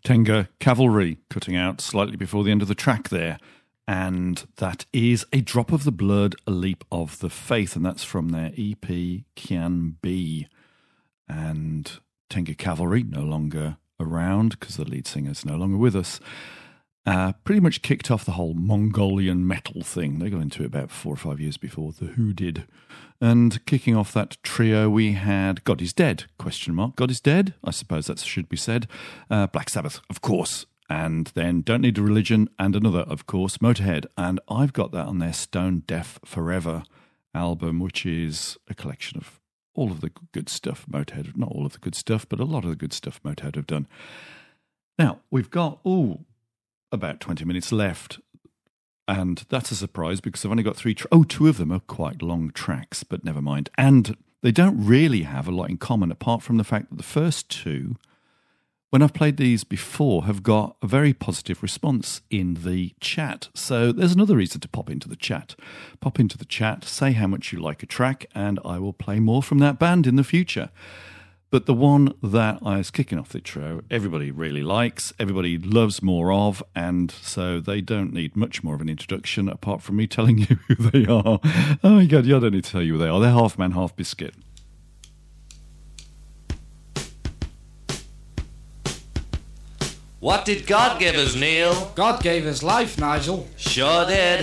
Tenga Cavalry, cutting out slightly before the end of the track there. And that is A Drop of the Blood, A Leap of the Faith, and that's from their EP Kian Be. And Tenga Cavalry, no longer around because the lead singer is no longer with us, pretty much kicked off the whole Mongolian metal thing. They got into it about 4 or 5 years before The Who did. And kicking off that trio, we had God Is Dead, ? God Is Dead? I suppose that should be said. Black Sabbath, of course. And then Don't Need a Religion, and another, of course, Motorhead. And I've got that on their Stone Deaf Forever album, which is a collection of all of the good stuff Motorhead, not all of the good stuff, but a lot of the good stuff Motorhead have done. Now, we've got, about 20 minutes left. And that's a surprise because I've only got 3 two of them are quite long tracks, but never mind. And they don't really have a lot in common, apart from the fact that the first 2, when I've played these before, have got a very positive response in the chat. So there's another reason to pop into the chat. Pop into the chat, say how much you like a track, and I will play more from that band in the future. But the one that I was kicking off the intro, everybody really likes, everybody loves more of, and so they don't need much more of an introduction apart from me telling you who they are. Oh my God, I don't need to tell you who they are. They're Half Man, Half Biscuit. What did God give us, Neil? God gave us life, Nigel. Sure did.